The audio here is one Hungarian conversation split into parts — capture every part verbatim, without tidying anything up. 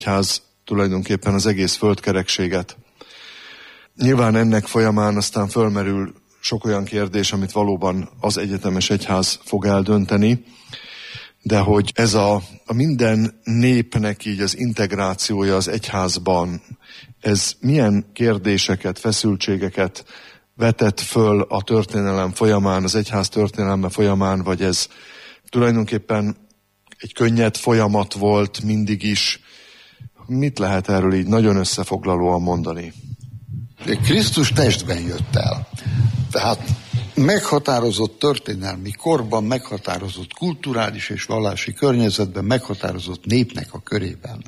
egyház tulajdonképpen az egész földkerekséget. Nyilván ennek folyamán aztán fölmerül sok olyan kérdés, amit valóban az egyetemes egyház fog eldönteni, de hogy ez a, a minden népnek így az integrációja az egyházban, ez milyen kérdéseket, feszültségeket vetett föl a történelem folyamán, az egyház történelme folyamán, vagy ez tulajdonképpen egy könnyed folyamat volt mindig is. Mit lehet erről így nagyon összefoglalóan mondani? Krisztus testben jött el. Tehát meghatározott történelmi korban, meghatározott kulturális és vallási környezetben, meghatározott népnek a körében.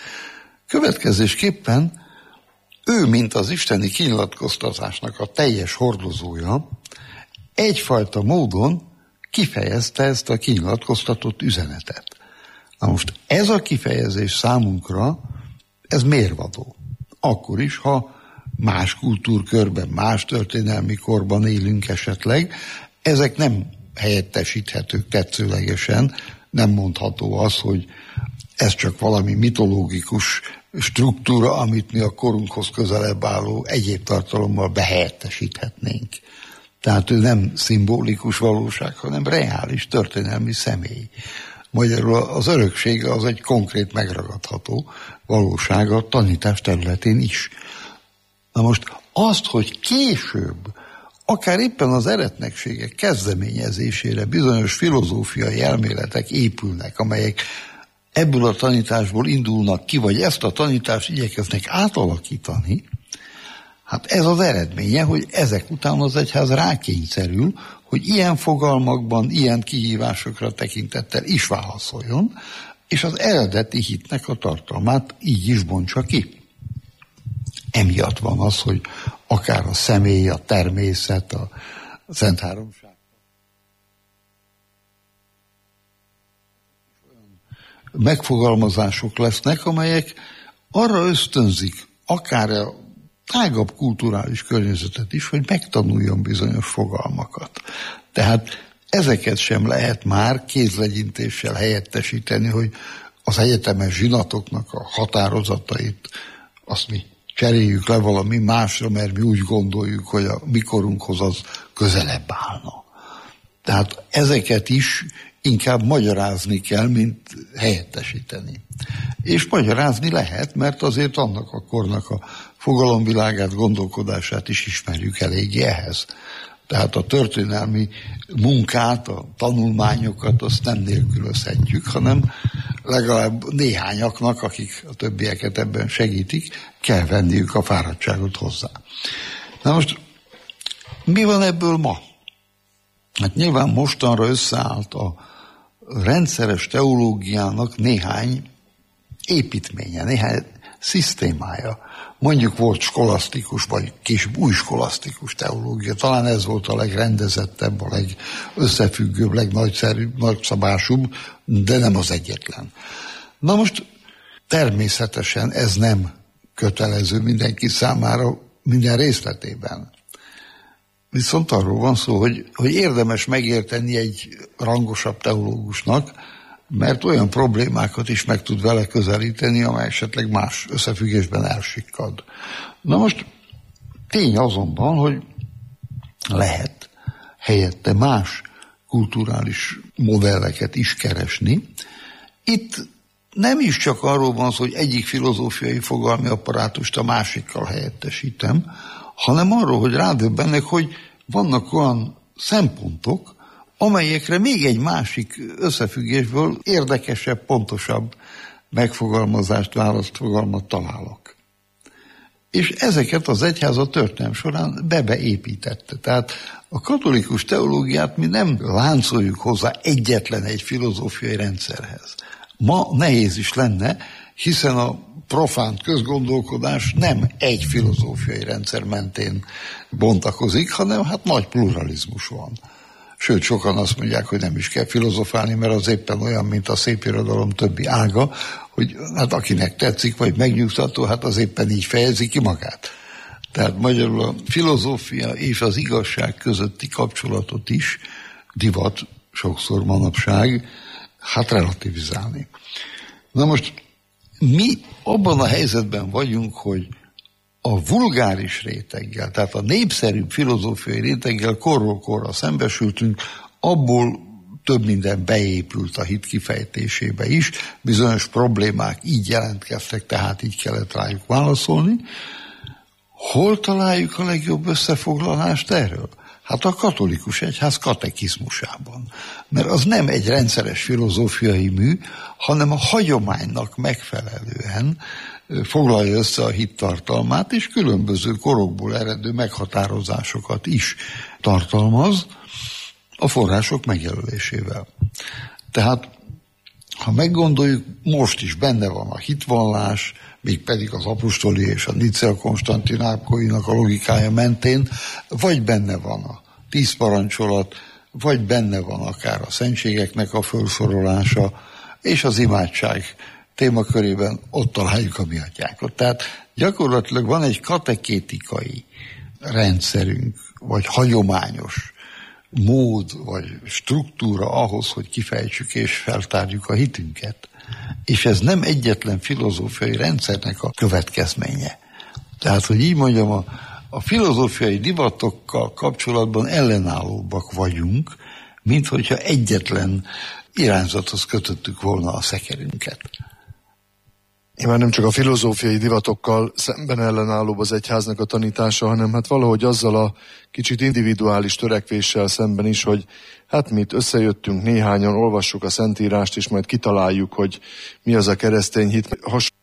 Következésképpen ő, mint az isteni kinyilatkoztatásnak a teljes hordozója, egyfajta módon kifejezte ezt a kinyilatkoztatott üzenetet. Na most ez a kifejezés számunkra, ez mérvadó. Akkor is, ha más kultúrkörben, más történelmi korban élünk esetleg, ezek nem helyettesíthetők tetszőlegesen, nem mondható az, hogy ez csak valami mitológikus struktúra, amit mi a korunkhoz közelebb álló egyéb tartalommal behelyettesíthetnénk. Tehát ő nem szimbolikus valóság, hanem reális történelmi személy. Magyarul az öröksége az egy konkrét megragadható valóság a tanítás területén is. Na most azt, hogy később, akár éppen az eretnekségek kezdeményezésére bizonyos filozófiai elméletek épülnek, amelyek ebből a tanításból indulnak ki, vagy ezt a tanítást igyekeznek átalakítani, hát ez az eredménye, hogy ezek után az egyház rákényszerül, hogy ilyen fogalmakban, ilyen kihívásokra tekintettel is válaszoljon, és az eredeti hitnek a tartalmát így is bontsa ki. Emiatt van az, hogy akár a személy, a természet, a Szent Háromság megfogalmazások lesznek, amelyek arra ösztönzik akár a tágabb kulturális környezetet is, hogy megtanuljon bizonyos fogalmakat. Tehát ezeket sem lehet már kézlegyintéssel helyettesíteni, hogy az egyetemes zsinatoknak a határozatait azt mi cseréljük le valami másra, mert mi úgy gondoljuk, hogy a mikorunkhoz az közelebb állna. Tehát ezeket is inkább magyarázni kell, mint helyettesíteni. És magyarázni lehet, mert azért annak a kornak a fogalomvilágát, gondolkodását is ismerjük eléggé ehhez. Tehát a történelmi munkát, a tanulmányokat azt nem nélkülözhetjük, hanem legalább néhányaknak, akik a többieket ebben segítik, kell venniük a fáradtságot hozzá. Na most, mi van ebből ma? Hát nyilván mostanra összeállt a rendszeres teológiának néhány építménye, néhány szisztémája. Mondjuk volt skolasztikus, vagy később új skolasztikus teológia. Talán ez volt a legrendezettebb, a legösszefüggőbb, legnagyszerűbb, nagyszabásúbb, de nem az egyetlen. Na most természetesen ez nem kötelező mindenki számára minden részletében. Viszont arról van szó, hogy, hogy érdemes megérteni egy rangosabb teológusnak, mert olyan problémákat is meg tud vele közelíteni, amely esetleg más összefüggésben elsikkad. Na most tény azonban, hogy lehet helyette más kulturális modelleket is keresni. Itt nem is csak arról van szó, hogy egyik filozófiai fogalmi apparátust a másikkal helyettesítem, hanem arról, hogy rádöbbennek, hogy vannak olyan szempontok, amelyekre még egy másik összefüggésből érdekesebb, pontosabb megfogalmazást, választfogalmat találok. És ezeket az egyház a történelem során bebeépítette. Tehát a katolikus teológiát mi nem láncoljuk hozzá egyetlen egy filozófiai rendszerhez. Ma nehéz is lenne, hiszen a profán közgondolkodás nem egy filozófiai rendszer mentén bontakozik, hanem hát nagy pluralizmus van. Sőt, sokan azt mondják, hogy nem is kell filozofálni, mert az éppen olyan, mint a szépirodalom többi ága, hogy hát akinek tetszik, vagy megnyugtató, hát az éppen így fejezi ki magát. Tehát magyarul a filozófia és az igazság közötti kapcsolatot is divat sokszor manapság, hát relativizálni. Na most Mi abban a helyzetben vagyunk, hogy a vulgáris réteggel, tehát a népszerűbb filozófiai réteggel korról korra szembesültünk, abból több minden beépült a hit kifejtésébe is, bizonyos problémák így jelentkeztek, tehát így kellett rájuk válaszolni. Hol találjuk a legjobb összefoglalást erről? Hát a katolikus egyház katekizmusában. Mert az nem egy rendszeres filozófiai mű, hanem a hagyománynak megfelelően foglalja össze a hit tartalmát, és különböző korokból eredő meghatározásokat is tartalmaz a források megjelölésével. Tehát, ha meggondoljuk, most is benne van a hitvallás, mégpedig az apostoli és a Nicea-Konstantinápolynak a logikája mentén, vagy benne van a tíz parancsolat, vagy benne van akár a szentségeknek a felsorolása, és az imádság témakörében ott találjuk a mi atyákat. Tehát gyakorlatilag van egy katekétikai rendszerünk, vagy hagyományos mód, vagy struktúra ahhoz, hogy kifejtsük és feltárjuk a hitünket. És ez nem egyetlen filozófiai rendszernek a következménye. Tehát, hogy így mondjam, a, a filozófiai divatokkal kapcsolatban ellenállóbbak vagyunk, mint hogyha egyetlen irányzathoz kötöttük volna a szekerünket. Nyilván nem csak a filozófiai divatokkal szemben ellenállóbb az egyháznak a tanítása, hanem hát valahogy azzal a kicsit individuális törekvéssel szemben is, hogy hát mi itt összejöttünk néhányan, olvassuk a Szentírást, és majd kitaláljuk, hogy mi az a keresztény hit. Has